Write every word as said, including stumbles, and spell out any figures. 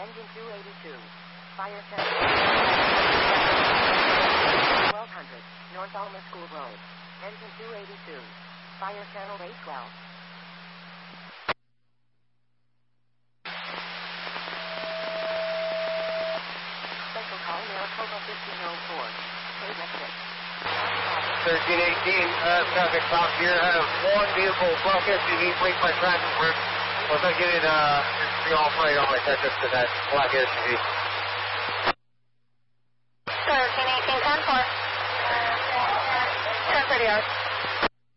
Engine two eighty-two. Fire channel twelve hundred. North Alma School Road. Engine two eighty-two. Fire channel eight twelve. Special call Maricopa fifteen oh four. K S six. thirteen eighteen, uh, traffic stop here. I have one vehicle, black S U V, wait my traffic work. Was I getting, uh, the all-play on my catch up to that black S U V? thirteen eighteen, ten four. ten thirty hours.